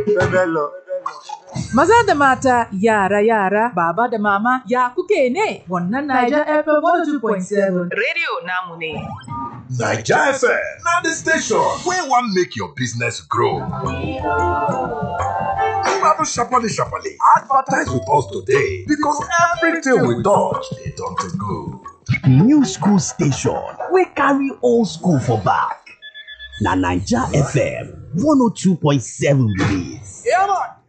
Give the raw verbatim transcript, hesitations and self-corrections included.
Bello. Maza da mata, yara yara, baba da mama, ya kuke ne? Wannan Niger F M one oh two point seven. Radio namu ne. Niger F M, na the station wey wan make your business grow. Mama sharparly sharparly, advertise with us today because everything we touch dey turn to good. New school station wey carry old school for back. Na Niger F M one oh two point seven be dis. Yeah, man.